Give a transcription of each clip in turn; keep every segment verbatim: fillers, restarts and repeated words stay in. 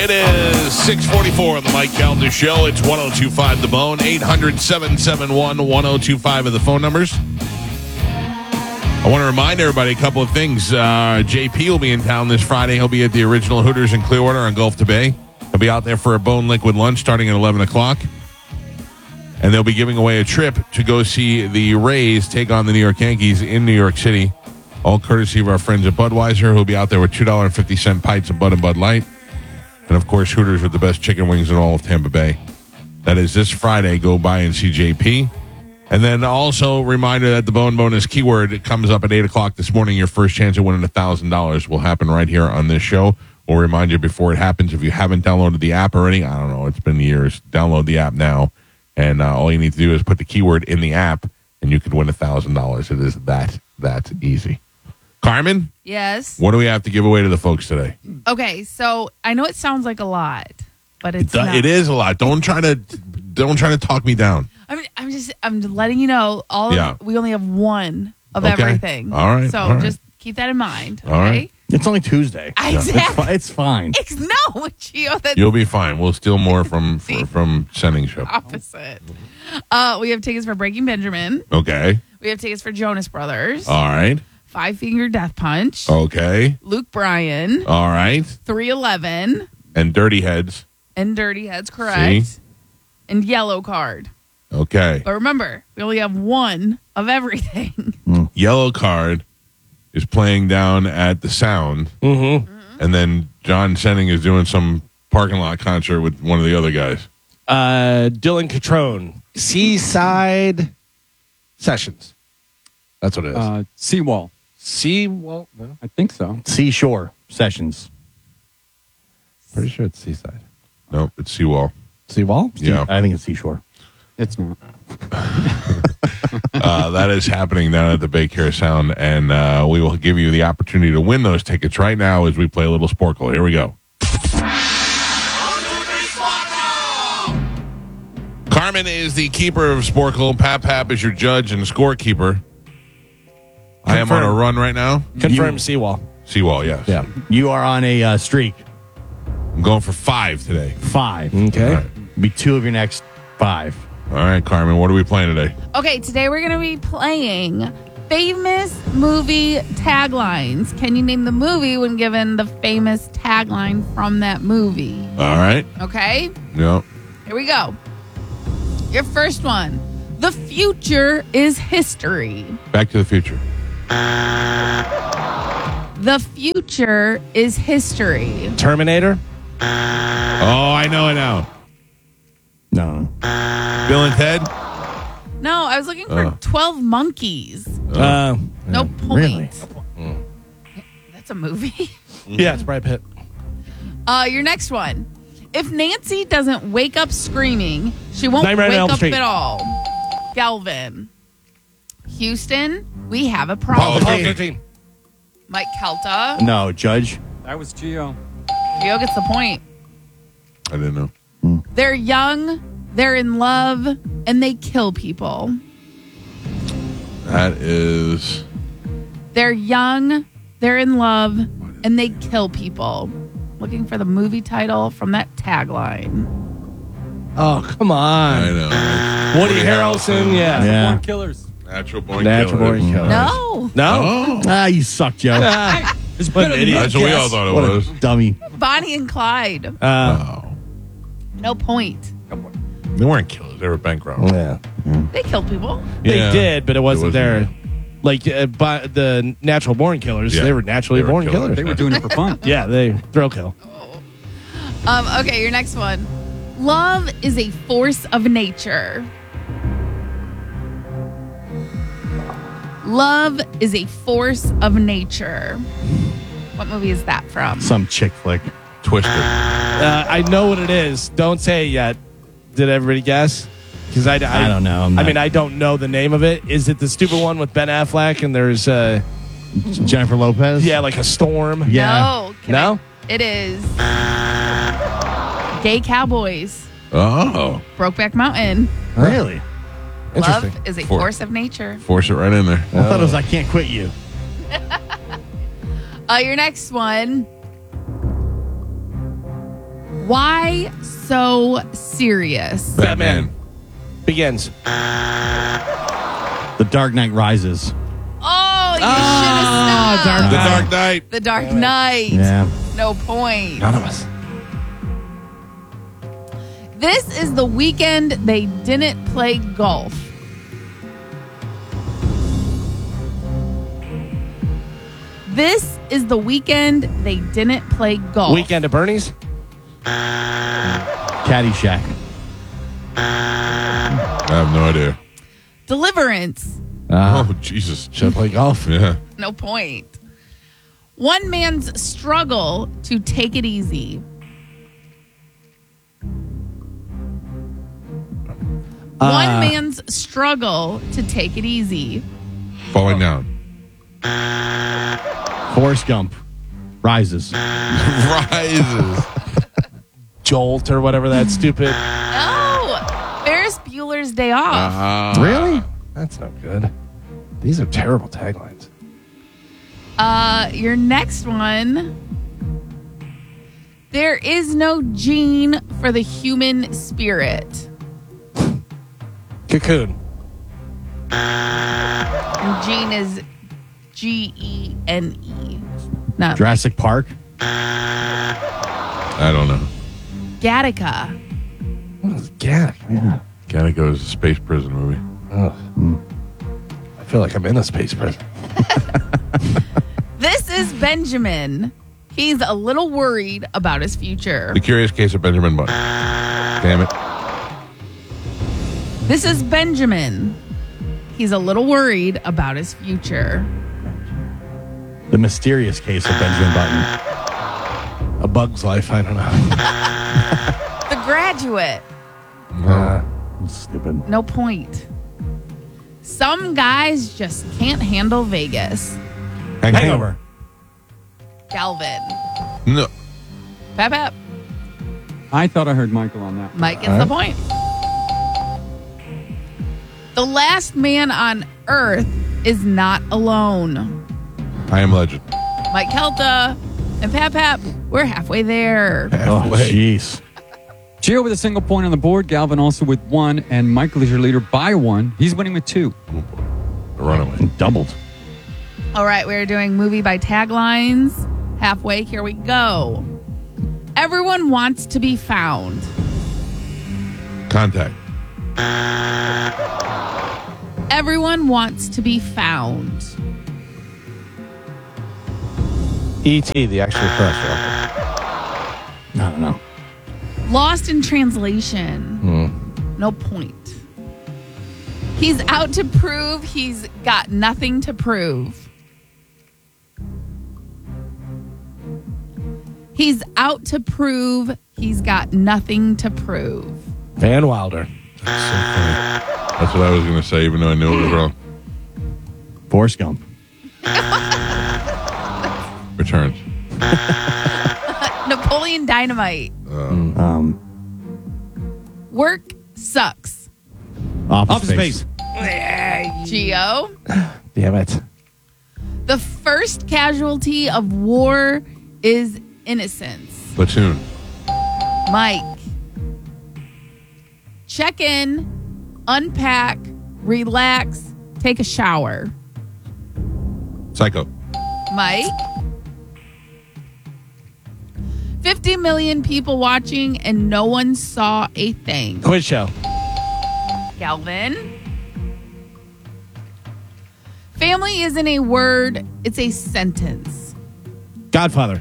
It is six forty-four on the Mike Calda Show. It's one oh two five The Bone. eight hundred, seven seven one, one oh two five are the phone numbers. I want to remind everybody a couple of things. Uh, J P will be in town this Friday. He'll be at the original Hooters in Clearwater on Gulf to Bay. He'll be out there for a Bone Liquid lunch starting at eleven o'clock. And they'll be giving away a trip to go see the Rays take on the New York Yankees in New York City. All courtesy of our friends at Budweiser, who'll be out there with two dollars and fifty cents pints of Bud and Bud Light. And, of course, Hooters with the best chicken wings in all of Tampa Bay. That is this Friday. Go by and see J P. And then also reminder that the Bone Bonus keyword comes up at eight o'clock this morning. Your first chance of winning one thousand dollars will happen right here on this show. We'll remind you before it happens, if you haven't downloaded the app already, I don't know, it's been years, download the app now. And uh, all you need to do is put the keyword in the app, and you can win one thousand dollars. It is that, that easy. Carmen? Yes. What do we have to give away to the folks today? Okay, so I know it sounds like a lot, but it's it, not. It is a lot. Don't try to don't try to talk me down. I'm, I'm just I'm letting you know. All Yeah. of, we only have one of Okay. everything. All right, So all right. just keep that in mind. All Okay. right. It's only Tuesday. Exactly. It's, fi- it's fine. It's no, Gio. That's You'll be fine. We'll steal more from for, from sending ship. opposite. Uh, we have tickets for Breaking Benjamin. Okay. We have tickets for Jonas Brothers. All right. Five Finger Death Punch. Okay. Luke Bryan. All right. three eleven. And Dirty Heads. And Dirty Heads, correct. See? And Yellow Card. Okay. But remember, we only have one of everything. Yellow Card is playing down at the Sound. Mm-hmm. And then John Senning is doing some parking lot concert with one of the other guys. Uh, Dylan Catrone, Seaside Sessions. That's what it is. Uh, Seawall. Sea, well, no. I think so. Seashore Sessions. Pretty sure it's Seaside. Nope, it's Seawall. Seawall? Yeah. I think it's Seashore. It's not. Uh, that is happening down at the Bay Care Sound, and uh, we will give you the opportunity to win those tickets right now as we play a little Sporkle. Here we go. Carmen is the keeper of Sporkle. Pap Pap is your judge and scorekeeper. I am on a Confirm. run right now. Confirm Seawall. Seawall, yes. Yeah. You are on a uh, streak. I'm going for five today. Five. Okay. All right. Be two of your next five. All right, Carmen, what are we playing today? Okay, today we're going to be playing famous movie taglines. Can you name the movie when given the famous tagline from that movie? All right. Okay, Yep. here we go. Your first one. The future is history. Back to the Future. The future is history. Terminator? Oh, I know it now. No. Bill and Ted? No, I was looking for Oh. twelve Monkeys. Uh, No point. Really? That's a movie. yeah, it's Brad Pitt. Uh, your next one. If Nancy doesn't wake up screaming, she won't Nightmare on wake Elm up Street. at all. Galvin. Houston, we have a Apollo problem. thirteen. thirteen. Mike Kelta. No, Judge. That was Gio. Gio gets the point. I didn't know. They're young, they're in love, and they kill people. That is... They're young, they're in love, and they kill people. Looking for the movie title from that tagline. Oh, come I on. know. Woody Harrelson, yeah. Yeah. Born Killers. Natural Born Natural Killers. Born Killers. No. No? Oh. Ah, you suck, Joe. Ah, It's what an better than idiot. That's what we all thought it What was. a dummy. Bonnie and Clyde. Uh, Oh. No point. They weren't killers. They were bankrupt. yeah. They killed people. They Yeah. did, but it wasn't, wasn't their... Like, uh, by the natural born killers, Yeah. they were naturally They were born killers. killers. They were doing it for fun. Yeah, they thrill kill. Um, okay, your next one. Love is a force of nature. Love is a force of nature. What movie is that from? Some chick flick. Twister. Uh, I know what it is. Don't say it yet. Did everybody guess? Because I, I, I don't know. I'm I not- mean, I don't know the name of it. Is it the stupid one with Ben Affleck and there's, uh, Jennifer Lopez? yeah, like a storm? Yeah. No. Can No? I- it is Gay Cowboys. Oh. Brokeback Mountain. Really? Interesting. Love is a For- force of nature. Force it right in there. I thought it was I Can't Quit You. Uh, your next one. Why so serious? Batman. Begins. The Dark Knight Rises. Oh, you Ah, should have Dark stopped. The Knight. Dark Knight. The Dark Knight. Yeah. No point. None of us. This is the weekend they didn't play golf. This is the weekend they didn't play golf. Weekend at Bernie's. Caddyshack. I have no idea. Deliverance. Uh, Oh, Jesus. Should play golf. Yeah. No point. One man's struggle to take it easy. One man's struggle to take it easy. Falling down. Forrest Gump. Rises. Rises. Jolt or whatever that stupid. Oh, Ferris Bueller's Day Off. Uh, Really? That's no good. These are terrible taglines. Uh, your next one. There is no gene for the human spirit. Cocoon. And gene is G E N E. Not Jurassic Park. I don't know. Gattaca. What is Gattaca? Yeah. Gotta go to a space prison movie. Ugh. I feel like I'm in a space prison. This is Benjamin. He's a little worried about his future. The Curious Case of Benjamin Button. Damn it. This is Benjamin. He's a little worried about his future. The Mysterious Case of Benjamin Button. A Bug's Life. I don't know. The Graduate. Uh, Stupid. No point. Some guys just can't handle Vegas. Hangover. Galvin. No. Pep pep. I thought I heard Michael on that. Mike gets the point. The last man on earth is not alone. I Am Legend. Mike Kelta and Pap Pap, we're halfway there. Oh, jeez. Gio with a single point on the board. Galvin also with one. And Michael is your leader by one. He's winning with two. Oh, boy. The Runaway. Doubled. All right, we're doing movie by taglines. Halfway, here we go. Everyone wants to be found. Contact. Everyone wants to be found. E T, the extraterrestrial. I don't know. Lost in translation. No point. He's out to prove he's got nothing to prove. He's out to prove he's got nothing to prove. Van Wilder. That's so funny. That's what I was going to say, even though I knew it was wrong. Forrest Gump. Returns. Napoleon Dynamite. Um, Work sucks. Office, Office Space. Space. Geo. Damn it. The first casualty of war is innocence. Platoon. Mike. Check in, unpack, relax, take a shower. Psycho. Mike. fifty million people watching and no one saw a thing. Quiz show. Galvin. Family isn't a word, it's a sentence. Godfather.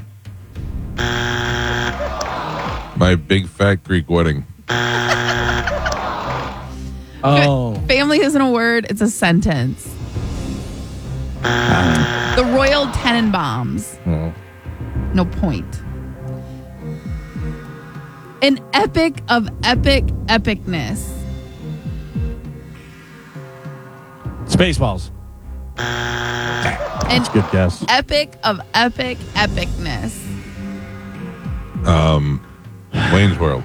My Big Fat Greek Wedding. Oh. Family isn't a word, it's a sentence. The Royal Tenenbaums. Oh. No point. An epic of epic epicness. Spaceballs. An Good guess. epic of epic epicness. Um, Wayne's World.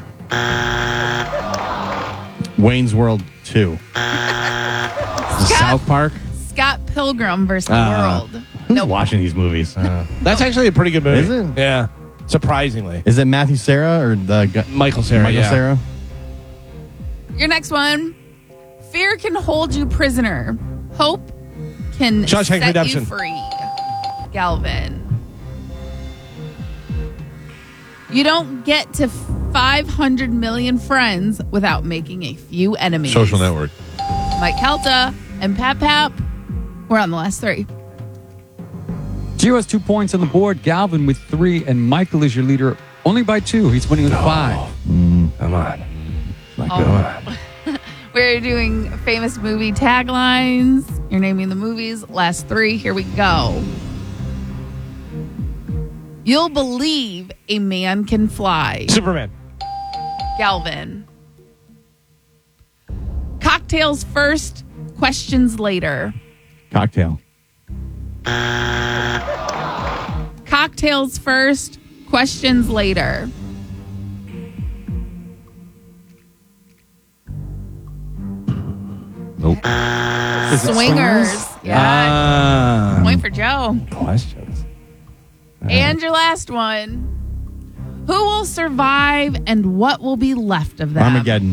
Wayne's World two. Scott, South Park. Scott Pilgrim versus the Uh, World. Who's No watching these movies? That's actually a pretty good movie. Is it? Yeah. Surprisingly. Is it Matthew Cera or the guy? Michael Cera, Michael yeah. Cera? Your next one. Fear can hold you prisoner. Hope can Shawshank set Redemption. you free. Galvin. You don't get to five hundred million friends without making a few enemies. Social Network. Mike Kelta and Pap Pap. We're on the last three. Gio has two points on the board. Galvin with three, and Michael is your leader only by two. He's winning with five. Come on. Come on. We're doing famous movie taglines. You're naming the movies. Last three. Here we go. You'll believe a man can fly. Superman. Galvin. Cocktails first, questions later. Cocktail. Cocktails first, questions later. Nope. Swingers. Yeah. Ah. Point for Joe. Questions. And your last one. Who will survive and what will be left of them? Armageddon.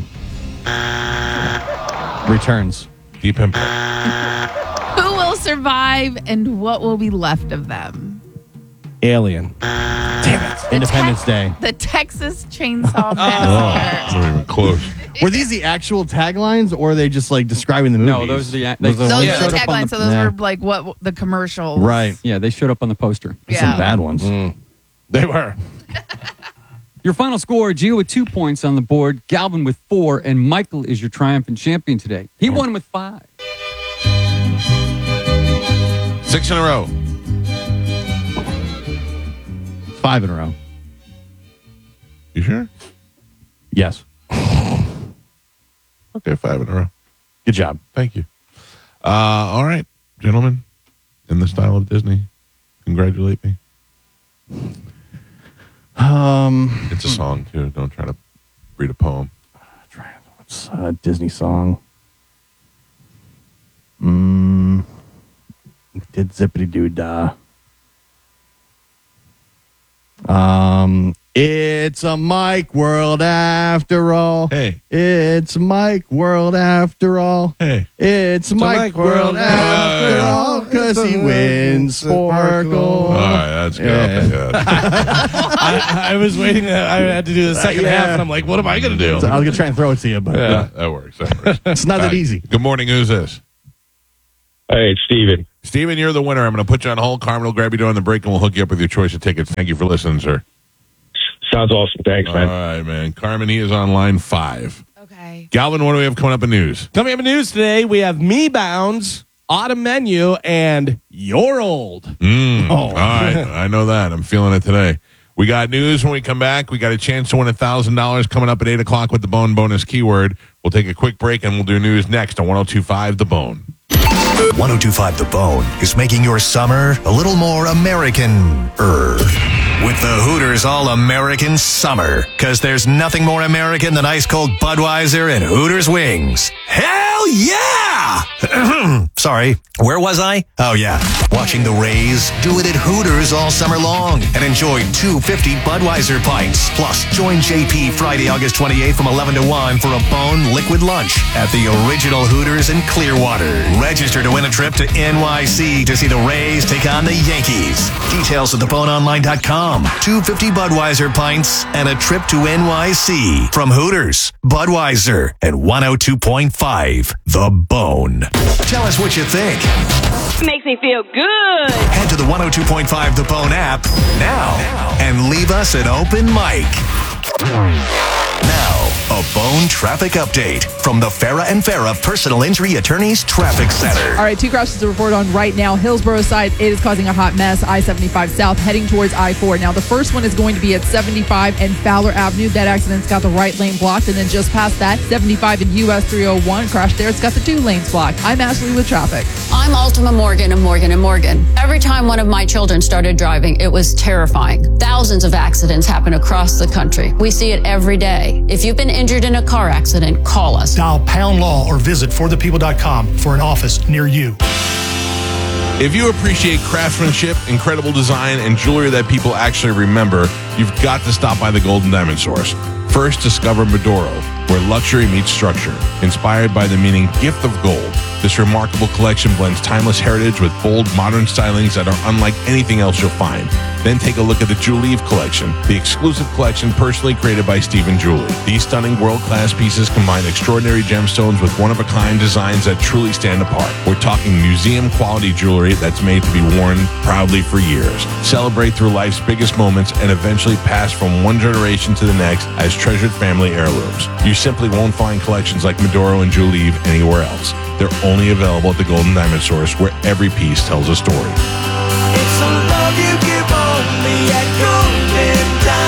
Returns. Deep Impact. Who will survive and what will be left of them? Alien. The Independence Tex- Day. The Texas Chainsaw Oh, Massacre. not even close. Were these the actual taglines, or are they just like describing the movies? No, those are the they, Those are Those the are ones the that showed up on taglines, so those yeah. were like what the commercials. Right. yeah, they showed up on the poster. Yeah. Some bad ones. They were. Your final score, Gio with two points on the board, Galvin with four, and Michael is your triumphant champion today. He won with five. Six in a row. Five in a row. You sure? Yes. Okay, five in a row. Good job. Thank you. Uh, all right, gentlemen, in the style of Disney, congratulate me. Um, It's a song, too. Don't try to read a poem. what's a Disney song? Mm, did Zippity Doo Dah. Um, it's a Mike world after all. Hey. It's Mike world after all. Hey. It's Mike, Mike world world after after all because he wins Sparkle. All right, that's good. Yeah. Yeah. I, I was waiting. uh, I had to do the second Yeah. half, and I'm like, what am I going to do? So I was gonna try and throw it to you, but Yeah, that works. That works. it's not All that right. easy. Good morning. Who's this? Hey, it's Steven. Steven, you're the winner. I'm going to put you on hold. Carmen will grab you during the break, and we'll hook you up with your choice of tickets. Thank you for listening, sir. Sounds awesome. Thanks, All man. right, man. Carmen, he is on line five. Okay. Galvin, what do we have coming up in news? Coming up in news today, we have Me Bounds, Autumn Menu, and You're Old. Mm, Oh. All right. I know that. I'm feeling it today. We got news when we come back. We got a chance to win one thousand dollars coming up at eight o'clock with the Bone bonus keyword. We'll take a quick break, and we'll do news next on one oh two point five The Bone. one oh two point five The Bone is making your summer a little more American-er. With the Hooters All-American Summer. Because there's nothing more American than ice-cold Budweiser and Hooters wings. Hell yeah! Sorry, where was I? Oh, yeah. Watching the Rays do it at Hooters all summer long. And enjoy two fifty Budweiser pints. Plus, join J P Friday, August twenty-eighth from eleven to one for a Bone liquid lunch at the original Hooters in Clearwater. Register to win a trip to N Y C to see the Rays take on the Yankees. Details at the bone online dot com. two fifty Budweiser pints and a trip to N Y C from Hooters, Budweiser, and one oh two point five The Bone. Tell us what you think. Makes me feel good. Head to the one oh two point five The Bone app now and leave us an open mic. Now, a Bone traffic update from the Farah and Farah Personal Injury Attorneys Traffic Center. All right, two crashes to report on right now. Hillsborough side, it is causing a hot mess. I seventy-five south heading towards I four. Now, the first one is going to be at seventy-five and Fowler Avenue. That accident's got the right lane blocked. And then just past that, seventy-five and U S three oh one. Crash there. It's got the two lanes blocked. I'm Ashley with traffic. I'm Ultima Morgan of Morgan and Morgan. Every time one of my children started driving, it was terrifying. Thousands of accidents happen across the country. We see it every day. If you've been injured in a car accident, call us. Dial pound law or visit for the people dot com for an office near you. If you appreciate craftsmanship, incredible design, and jewelry that people actually remember, you've got to stop by the Golden Diamond Source. First, discover Medoro, where luxury meets structure. Inspired by the meaning gift of gold, this remarkable collection blends timeless heritage with bold, modern stylings that are unlike anything else you'll find. Then take a look at the Julieve collection, the exclusive collection personally created by Stephen Julie. These stunning world-class pieces combine extraordinary gemstones with one-of-a-kind designs that truly stand apart. We're talking museum-quality jewelry that's made to be worn proudly for years. Celebrate through life's biggest moments and eventually pass from one generation to the next as treasured family heirlooms. You simply won't find collections like Medoro and Julieve anywhere else. They're only available at the Golden Diamond Source, where every piece tells a story. It's a love you give only at Golden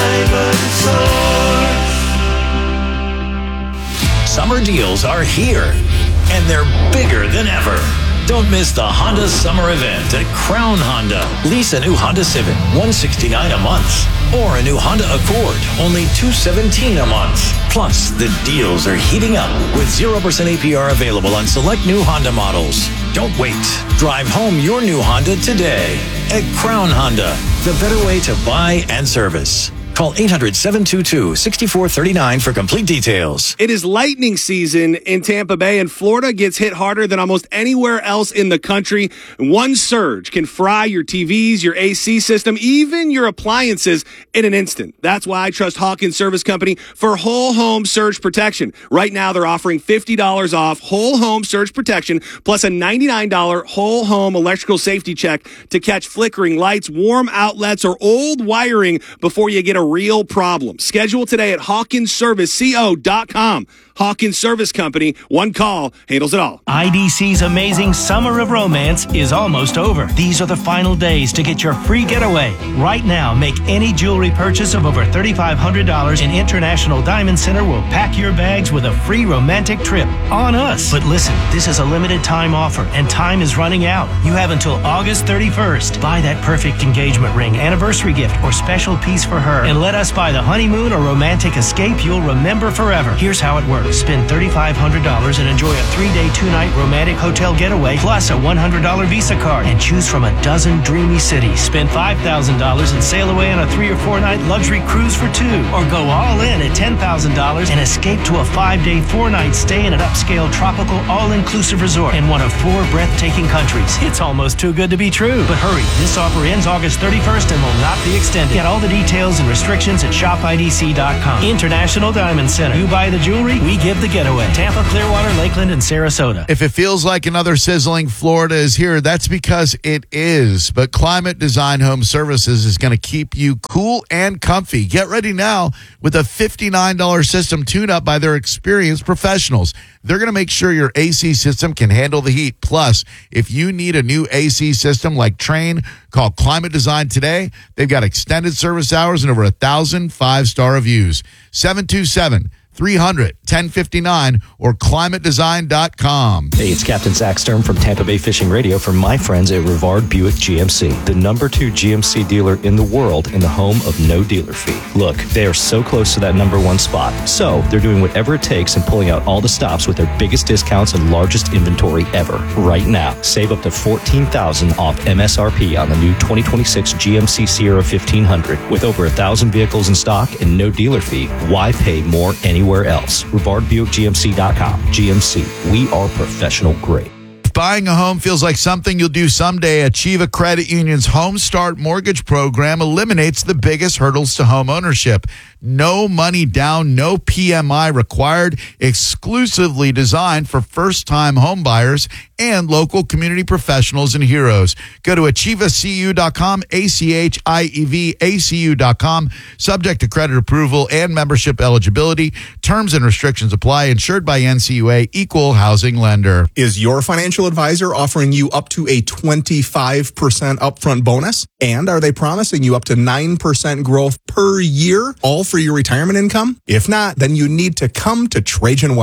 Diamond Source. Summer deals are here, and they're bigger than ever. Don't miss the Honda Summer Event at Crown Honda. Lease a new Honda Civic, one hundred sixty-nine dollars a month. Or a new Honda Accord, only two hundred seventeen dollars a month. Plus, the deals are heating up with zero percent A P R available on select new Honda models. Don't wait. Drive home your new Honda today at Crown Honda, the better way to buy and service. Call eight hundred, seven two two, six four three nine for complete details. It is lightning season in Tampa Bay, and Florida gets hit harder than almost anywhere else in the country. One surge can fry your T Vs, your A C system, even your appliances in an instant. That's why I trust Hawkins Service Company for whole home surge protection. Right now, they're offering fifty dollars off whole home surge protection plus a ninety-nine dollars whole home electrical safety check to catch flickering lights, warm outlets, or old wiring before you get a real problem. Schedule today at hawkins service co dot com. Hawkins Service Company, one call handles it all. I D C's amazing Summer of Romance is almost over. These are the final days to get your free getaway. Right now, make any jewelry purchase of over three thousand five hundred dollars in International Diamond Center will pack your bags with a free romantic trip on us. But listen, this is a limited time offer and time is running out. You have until August thirty-first. Buy that perfect engagement ring, anniversary gift, or special piece for her and let us buy the honeymoon or romantic escape you'll remember forever. Here's how it works. Spend three thousand five hundred dollars and enjoy a three-day, two-night romantic hotel getaway plus a one hundred dollars Visa card and choose from a dozen dreamy cities. Spend five thousand dollars and sail away on a three- or four-night luxury cruise for two. Or go all in at ten thousand dollars and escape to a five-day, four-night stay in an upscale, tropical, all-inclusive resort in one of four breathtaking countries. It's almost too good to be true. But hurry, this offer ends August thirty-first and will not be extended. Get all the details and restrictions at shop I D C dot com. International Diamond Center. You buy the jewelry, we give the getaway. Tampa, Clearwater, Lakeland, and Sarasota. If it feels like another sizzling Florida is here, that's because it is. But Climate Design Home Services is going to keep you cool and comfy. Get ready now with a fifty-nine dollars system tune-up by their experienced professionals. They're going to make sure your A C system can handle the heat. Plus, if you need a new A C system like Trane, call Climate Design today. They've got extended service hours and over a thousand five-star reviews. seven two seven, three hundred, ten fifty-nine or climate design dot com. Hey, it's Captain Zach Stern from Tampa Bay Fishing Radio for my friends at Rivard Buick G M C, the number two G M C dealer in the world and the home of no dealer fee. Look, they are so close to that number one spot, so they're doing whatever it takes and pulling out all the stops with their biggest discounts and largest inventory ever. Right now, save up to fourteen thousand dollars off M S R P on the new twenty twenty-six G M C Sierra fifteen hundred. With over one thousand vehicles in stock and no dealer fee, why pay more anywhere else? Rivard Buick G M C dot com. G M C, we are professional grade. If buying a home feels like something you'll do someday, Achieva Credit Union's Home Start Mortgage Program eliminates the biggest hurdles to home ownership. No money down, no P M I required, exclusively designed for first-time home buyers and local community professionals and heroes. Go to achieva c u dot com, A C H I E V A C U dot com, subject to credit approval and membership eligibility. Terms and restrictions apply. Insured by N C U A, Equal Housing Lender. Is your financial advisor offering you up to a twenty-five percent upfront bonus? And are they promising you up to nine percent growth per year, all for your retirement income? If not, then you need to come to Trajan Wealth.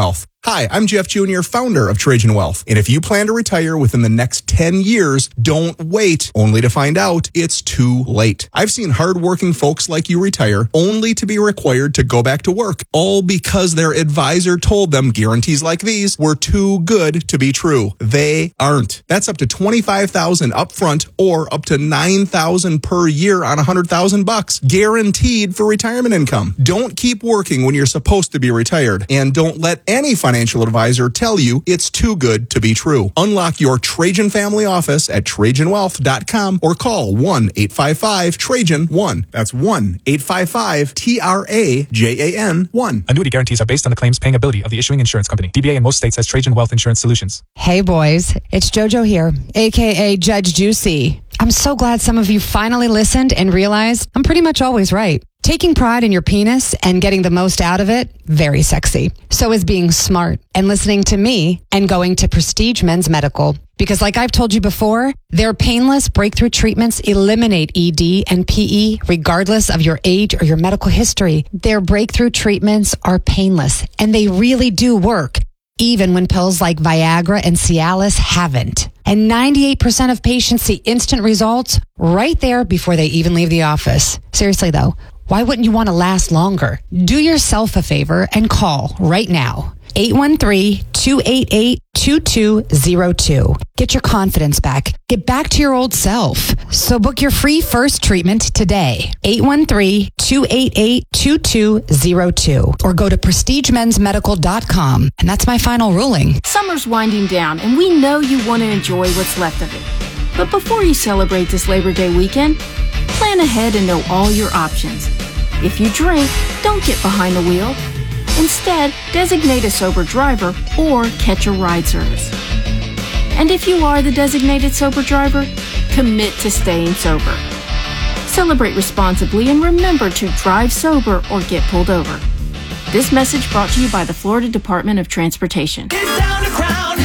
Hi, I'm Jeff Junior, founder of Trajan Wealth. And if you plan to retire within the next ten years, don't wait only to find out it's too late. I've seen hardworking folks like you retire only to be required to go back to work, all because their advisor told them guarantees like these were too good to be true. They aren't. That's up to twenty-five thousand dollars upfront or up to nine thousand dollars per year on one hundred thousand bucks, guaranteed for retirement income. Don't keep working when you're supposed to be retired, and don't let any financial financial advisor tell you it's too good to be true. Unlock your Trajan family office at Trajan Wealth dot com or call one eight five five Trajan one. That's one eight five five T R A J A N one. Annuity guarantees are based on the claims paying ability of the issuing insurance company. D B A in most states has Trajan Wealth Insurance Solutions. Hey boys, it's JoJo here, aka Judge Juicy. I'm so glad some of you finally listened and realized I'm pretty much always right. Taking pride in your penis and getting the most out of it, very sexy. So is being smart and listening to me and going to Prestige Men's Medical. Because like I've told you before, their painless breakthrough treatments eliminate E D and P E regardless of your age or your medical history. Their breakthrough treatments are painless and they really do work, even when pills like Viagra and Cialis haven't. And ninety-eight percent of patients see instant results right there before they even leave the office. Seriously though, why wouldn't you want to last longer? Do yourself a favor and call right now. eight one three, two eight eight, two two zero two. Get your confidence back. Get back to your old self. So book your free first treatment today. eight one three, two eight eight, two two zero two. Or go to prestige men's medical dot com. And that's my final ruling. Summer's winding down, and we know you want to enjoy what's left of it. But before you celebrate this Labor Day weekend, plan ahead and know all your options. If you drink, don't get behind the wheel. Instead, designate a sober driver or catch a ride service. And if you are the designated sober driver, commit to staying sober. Celebrate responsibly and remember to drive sober or get pulled over. This message brought to you by the Florida Department of Transportation. Get down to Crown.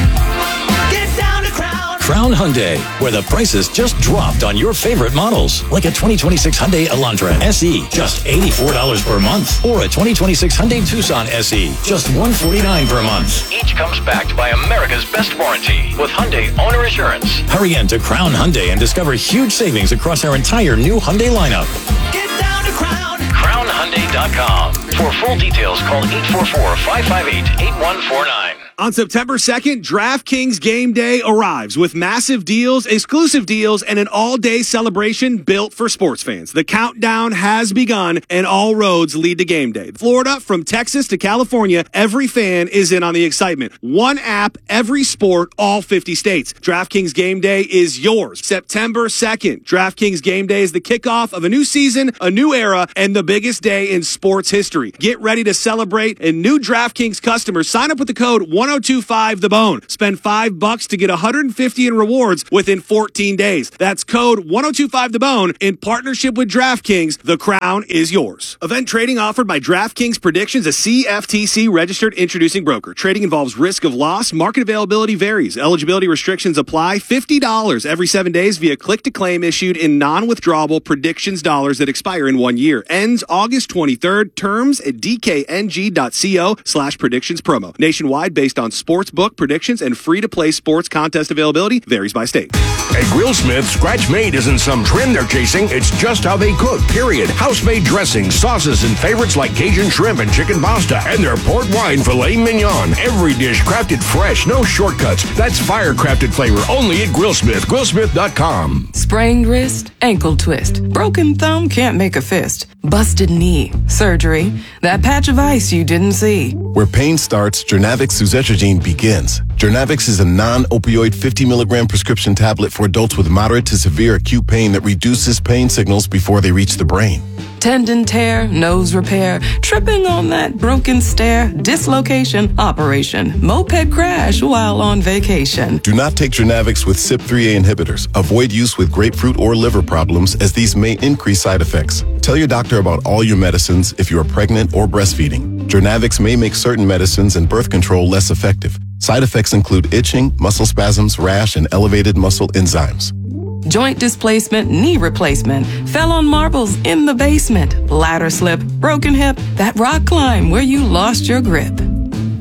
Get down to Crown. Crown Hyundai, where the prices just dropped on your favorite models. Like a twenty twenty-six Hyundai Elantra S E, just eighty-four dollars per month. Or a twenty twenty-six Hyundai Tucson S E, just one hundred forty-nine dollars per month. Each comes backed by America's best warranty with Hyundai Owner Assurance. Hurry in to Crown Hyundai and discover huge savings across our entire new Hyundai lineup. Get down to Crown. crown hyundai dot com. For full details, call eight four four, five five eight, eight one four nine. On September second, DraftKings Game Day arrives with massive deals, exclusive deals, and an all-day celebration built for sports fans. The countdown has begun, and all roads lead to Game Day. Florida, from Texas to California, every fan is in on the excitement. One app, every sport, all fifty states. DraftKings Game Day is yours. September second, DraftKings Game Day is the kickoff of a new season, a new era, and the biggest day in sports history. Get ready to celebrate, and new DraftKings customers sign up with the code one oh two five the bone. Spend five bucks to get one hundred fifty in rewards within fourteen days. That's code one oh two five the bone in partnership with DraftKings. The crown is yours. Event trading offered by DraftKings Predictions, a C F T C registered introducing broker. Trading involves risk of loss. Market availability varies. Eligibility restrictions apply. fifty dollars every seven days via click to claim issued in non-withdrawable predictions dollars that expire in one year. Ends August twenty-third. Terms at d k n g dot co slash predictions promo. Nationwide based on sports book predictions and free-to-play sports contest availability varies by state. At Grillsmith, scratch made isn't some trend they're chasing. It's just how they cook, period. House-made dressings, sauces, and favorites like Cajun shrimp and chicken pasta. And their port wine filet mignon. Every dish crafted fresh, no shortcuts. That's fire-crafted flavor only at Grillsmith. Grillsmith dot com. Sprained wrist, ankle twist. Broken thumb can't make a fist. Busted knee, surgery. That patch of ice you didn't see. Where pain starts, Jernavix suzetrigine begins. Jernavix is a non-opioid fifty milligram prescription tablet for adults with moderate to severe acute pain that reduces pain signals before they reach the brain. Tendon tear, nose repair, tripping on that broken stair, dislocation, operation, moped crash while on vacation. Do not take Jernavix with C Y P three A inhibitors. Avoid use with grapefruit or liver problems as these may increase side effects. Tell your doctor about all your medicines if you are pregnant or breastfeeding. Jernavix may make certain medicines and birth control less effective. Side effects include itching, muscle spasms, rash, and elevated muscle enzymes. Joint displacement, knee replacement, fell on marbles in the basement, ladder slip, broken hip, that rock climb where you lost your grip.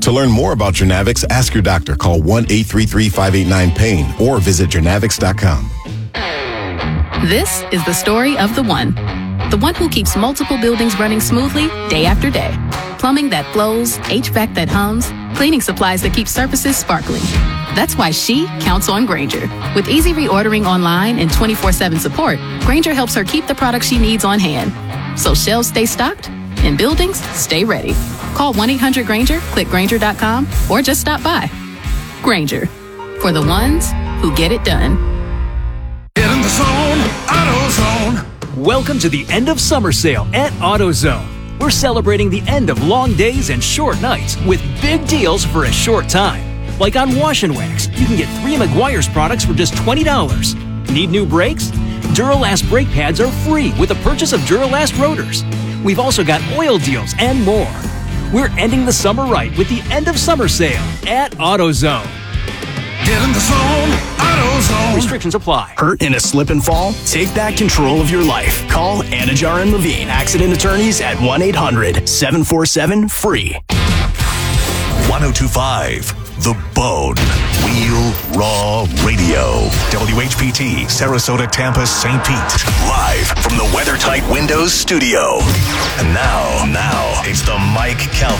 To learn more about Jernavix, ask your doctor. Call one eight three three, five eight nine, pain or visit Jernavix dot com. This is the story of the one. The one who keeps multiple buildings running smoothly day after day. Plumbing that flows, H V A C that hums, cleaning supplies that keep surfaces sparkling. That's why she counts on Grainger. With easy reordering online and twenty-four seven support, Grainger helps her keep the products she needs on hand. So shelves stay stocked and buildings stay ready. Call one eight hundred Grainger, click Grainger dot com, or just stop by. Grainger, for the ones who get it done. Get in the zone, AutoZone. Welcome to the end of summer sale at AutoZone. We're celebrating the end of long days and short nights with big deals for a short time. Like on Wash and Wax, you can get three Meguiar's products for just twenty dollars. Need new brakes? Duralast brake pads are free with the purchase of Duralast rotors. We've also got oil deals and more. We're ending the summer right with the end of summer sale at AutoZone. Get in the zone, AutoZone. Restrictions apply. Hurt in a slip and fall? Take back control of your life. Call Anajar and Levine, accident attorneys at one eight hundred, seven four seven, free. ten twenty-five The Bone. Real Raw Radio. W H P T, Sarasota, Tampa, Saint Pete. Live from the WeatherTight Windows studio. And now, now, it's the Mike Calta